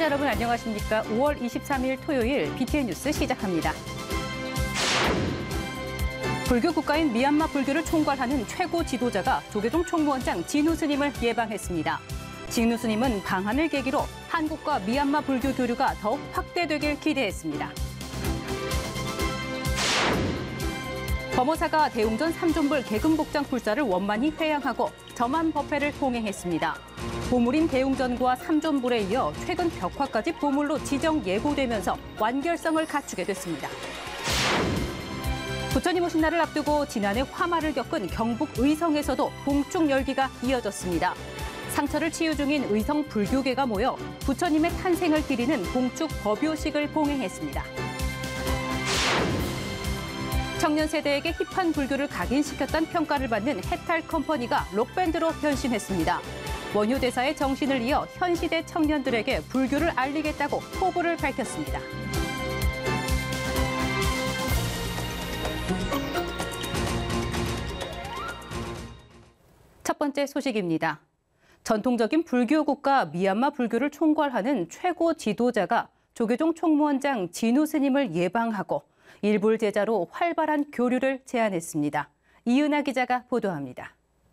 여러분 안녕하십니까? 5월 23일 토요일 BTN 뉴스 시작합니다. 불교 국가인 미얀마 불교를 총괄하는 최고 지도자가 조계종 총무원장 진우 스님을 예방했습니다. 진우 스님은 방한을 계기로 한국과 미얀마 불교 교류가 더욱 확대되길 기대했습니다. 범어사가 대웅전 3존불 계금복장 불사를 원만히 회양하고 점안 법회를 봉행했습니다. 보물인 대웅전과 3존불에 이어 최근 벽화까지 보물로 지정 예고되면서 완결성을 갖추게 됐습니다. 부처님 오신 날을 앞두고 지난해 화마를 겪은 경북 의성에서도 봉축 열기가 이어졌습니다. 상처를 치유 중인 의성 불교계가 모여 부처님의 탄생을 기리는 봉축 법요식을 봉행했습니다. 청년 세대에게 힙한 불교를 각인시켰다는 평가를 받는 해탈 컴퍼니가 록밴드로 변신했습니다. 원효 대사의 정신을 이어 현 시대 청년들에게 불교를 알리겠다고 포부를 밝혔습니다. 첫 번째 소식입니다. 전통적인 불교 국가 미얀마 불교를 총괄하는 최고 지도자가 조계종 총무원장 진우 스님을 예방하고 일불 제자로 활발한 교류를 제안했습니다. 이은하 기자가 보도합니다.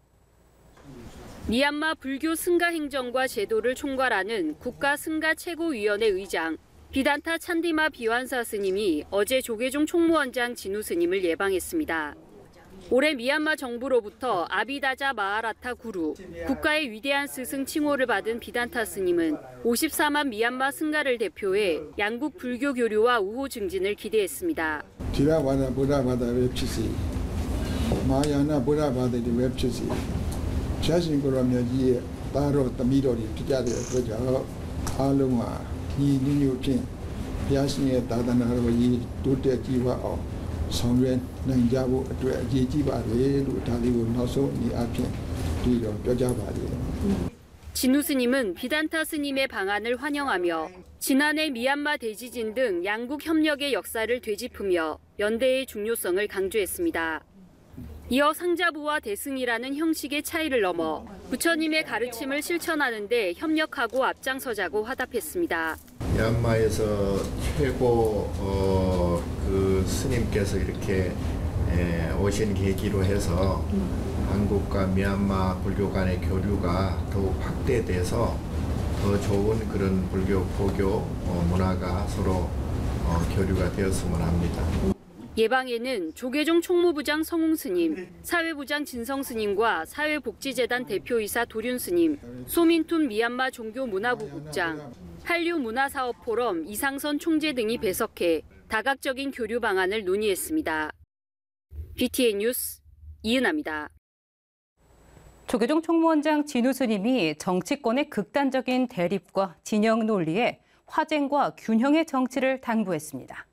미얀마 불교 승가 행정과 제도를 총괄하는 국가 승가 최고위원회 의장 비단타 찬디마 비완사 스님이 어제 조계종 총무원장 진우 스님을 예방했습니다. 올해 미얀마 정부로부터 아비다자 마하라타 구루, 국가의 위대한 스승 칭호를 받은 비단타 스님은 54만 미얀마 승가를 대표해 양국 불교 교류와 우호 증진을 기대했습니다. 디라바다 보라바다 웹치시, 마야나 보라바다 웹치시, 자신고라며지 따로 미로리 투자를 그저 알롱아 이 뉴뉴킨 야신의 다단하고 이 도대지와 성련 냉자부အတွက်အရေးကြီးပါတယ်လို့ဒါလေးကိုနောက်ဆုံး이 앞에 뒤로ပြောကြပါတယ်. 진우 스님은 비단타 스님의 방안을 환영하며 지난해 미얀마 대지진 등 양국 협력의 역사를 되짚으며 연대의 중요성을 강조했습니다. 이어 상자부와 대승이라는 형식의 차이를 넘어 부처님의 가르침을 실천하는 데 협력하고 앞장서자고 화답했습니다. 미얀마에서 최고 그 스님께서 이렇게 오신 계기로 해서 한국과 미얀마 불교 간의 교류가 더욱 확대돼서 더 좋은 그런 불교 포교 문화가 서로 교류가 되었으면 합니다. 예방에는 조계종 총무부장 성웅 스님, 사회부장 진성 스님과 사회복지재단 대표이사 도륜 스님, 소민툰 미얀마 종교문화부 국장, 한류 문화사업 포럼 이상선 총재 등이 배석해 다각적인 교류 방안을 논의했습니다. BTN 뉴스 이은하입니다. 조계종 총무원장 진우 스님이 정치권의 극단적인 대립과 진영 논리에 화쟁과 균형의 정치를 당부했습니다.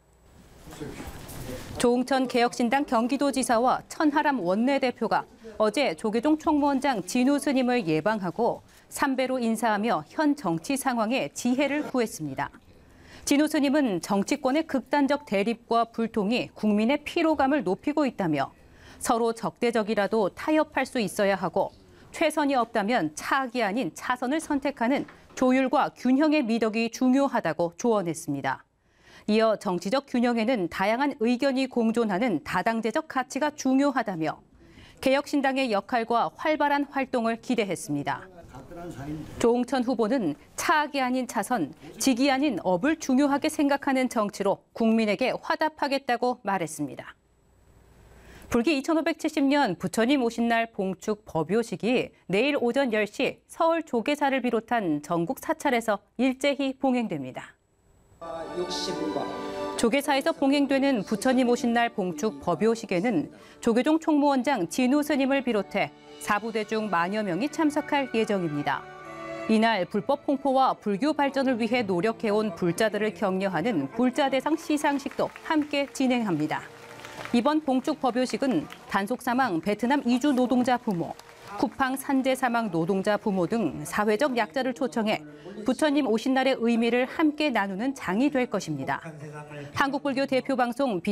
조응천 개혁신당 경기도지사와 천하람 원내대표가 어제 조계종 총무원장 진우 스님을 예방하고 삼배로 인사하며 현 정치 상황에 지혜를 구했습니다. 진우 스님은 정치권의 극단적 대립과 불통이 국민의 피로감을 높이고 있다며 서로 적대적이라도 타협할 수 있어야 하고 최선이 없다면 차악이 아닌 차선을 선택하는 조율과 균형의 미덕이 중요하다고 조언했습니다. 이어 정치적 균형에는 다양한 의견이 공존하는 다당제적 가치가 중요하다며 개혁신당의 역할과 활발한 활동을 기대했습니다. 조응천 후보는 차악이 아닌 차선, 직이 아닌 업을 중요하게 생각하는 정치로 국민에게 화답하겠다고 말했습니다. 불기 2570년 부처님 오신 날 봉축 법요식이 내일 오전 10시 서울 조계사를 비롯한 전국 사찰에서 일제히 봉행됩니다. 조계사에서 봉행되는 부처님 오신 날 봉축 법요식에는 조계종 총무원장 진우 스님을 비롯해 사부대중 만여 명이 참석할 예정입니다. 이날 불법 홍포와 불교 발전을 위해 노력해온 불자들을 격려하는 불자대상 시상식도 함께 진행합니다. 이번 봉축 법요식은 단속 사망 베트남 이주 노동자 부모, 쿠팡 산재 사망 노동자 부모 등 사회적 약자를 초청해 부처님 오신 날의 의미를 함께 나누는 장이 될 것입니다. 한국불교 대표 방송